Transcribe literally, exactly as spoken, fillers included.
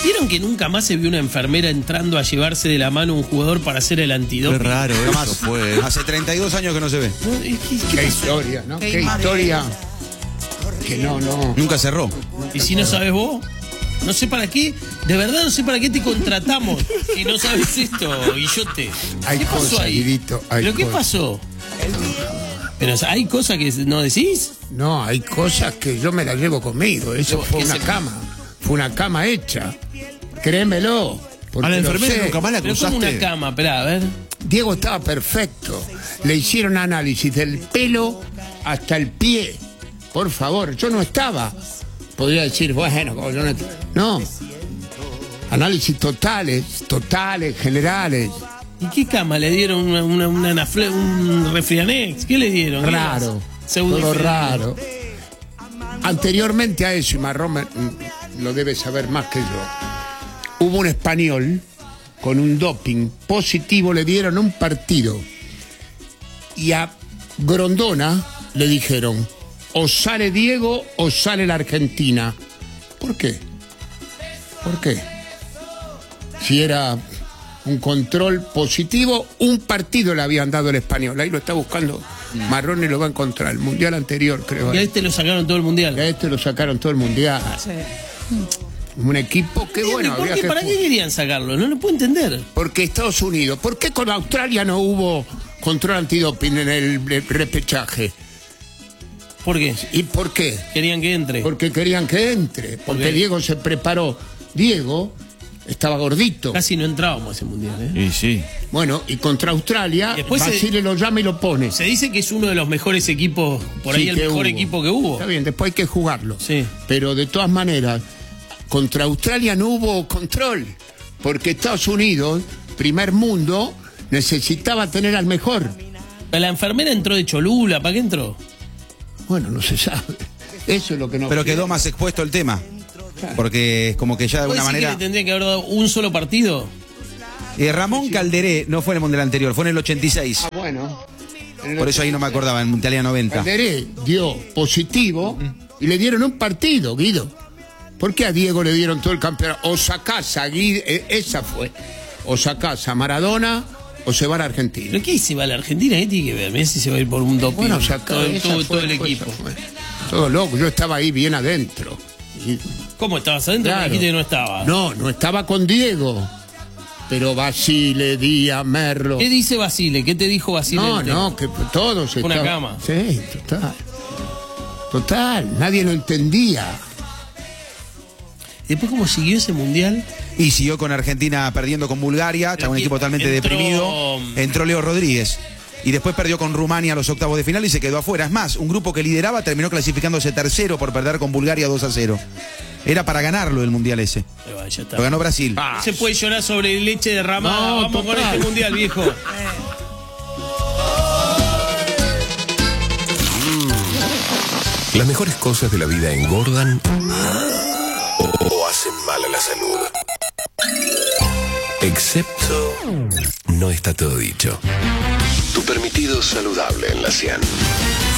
¿Vieron que nunca más se vio una enfermera entrando a llevarse de la mano a un jugador para hacer el antidoping? Qué raro, Jamás. eso fue. Hace treinta y dos años que no se ve. No, ¿Qué, qué Qué pasó? historia, ¿no? Qué Qué imagen. historia. Que no, no. Nunca cerró. Y si no sabes vos, no sé para qué, de verdad no sé para qué te contratamos si no sabes esto, Guillote. Hay ¿Qué pasó cosas, ahí? Guidito, hay ¿Pero qué cosas. pasó? Pero hay cosas que no decís. No, hay cosas que yo me las llevo conmigo. Eso ¿Qué fue una se- cama. Fue una cama hecha. Créemelo. porque A la lo enfermera sé. nunca más la Pero como cruzaste. una cama, esperá, a ver. Diego estaba perfecto. Le hicieron análisis del pelo hasta el pie. Por favor, yo no estaba. Podría decir, bueno, como yo no estaba. No. Análisis totales, totales, generales. ¿Y qué cama? ¿Le dieron una, una, una anafle- un refrianex? ¿Qué le dieron? ¿Qué Raro. más? Pseudo Todo refrianex. raro. Anteriormente a eso, y Marrón me- lo debe saber más que yo, hubo un español con un doping positivo, le dieron un partido. Y a Grondona le dijeron, o sale Diego o sale la Argentina. ¿Por qué? ¿Por qué? Si era un control positivo, un partido le habían dado el español. Ahí lo está buscando Marrón y lo va a encontrar. El mundial anterior, creo. Y a este lo sacaron todo el mundial. A este lo sacaron todo el mundial. Sí. Un equipo que bueno, ¿Y por había qué? que ¿Para qué ju- querían sacarlo? No lo puedo entender. Porque Estados Unidos, ¿por qué con Australia no hubo control antidoping en el eh, repechaje? ¿Por qué? ¿Y por qué? Querían que entre. Porque querían que entre, porque qué? Diego se preparó. Diego estaba gordito. Casi no entrábamos a ese mundial, ¿eh? Y sí. Bueno, y contra Australia, Y después se- Basile lo llama y lo pone. Se dice que es uno de los mejores equipos, por ahí Sí, el que mejor hubo. equipo que hubo. Está bien, después hay que jugarlo. Sí. Pero de todas maneras, contra Australia no hubo control, porque Estados Unidos, primer mundo, necesitaba tener al mejor. Pero la enfermera entró de Cholula, ¿para qué entró? Bueno, no se sabe. Eso es lo que no. Pero quedó más expuesto el tema. Porque es como que ya de ¿Puede alguna decir que manera. le tendría que haber dado un solo partido? Eh, Ramón Calderé no fue en el mundial anterior, fue en el ochenta y seis. Ah, bueno. Por eso ahí no me acordaba, en el mundial noventa. Calderé dio positivo y le dieron un partido, Guido. ¿Por qué a Diego le dieron todo el campeonato? O sacás a Guido, eh, esa fue. O sacás a Maradona o se va a la Argentina. ¿Pero qué se va a la Argentina? ¿Qué tiene que ver? Mirá si se va a ir por un doping. Bueno, sacá, todo, esa todo- fue, todo el fue, equipo. esa fue. Todo loco, yo estaba ahí bien adentro. Y- ¿Cómo estabas adentro? Me Claro. dijiste que no estaba. No, no estaba con Diego. Pero Basile, Díaz, Merlo. ¿Qué dice Basile? ¿Qué te dijo Basile? No, del tema? no, que todos Una estaban- cama. Sí, total. Total, nadie lo entendía. Después, ¿cómo siguió ese mundial? Y siguió con Argentina perdiendo con Bulgaria, estaba un equipo totalmente Entró- deprimido. Entró Leo Rodríguez. Y después perdió con Rumania a los octavos de final y se quedó afuera. Es más, un grupo que lideraba terminó clasificándose tercero por perder con Bulgaria dos a cero. Era para ganarlo el mundial ese. Pero bueno, ya está. Lo ganó Brasil. No se puede llorar sobre leche derramada. No, Vamos con total. este mundial, viejo. Las mejores cosas de la vida engordan o, o hacen mal a la salud. Excepto, no está todo dicho. Tu permitido saludable en la cien.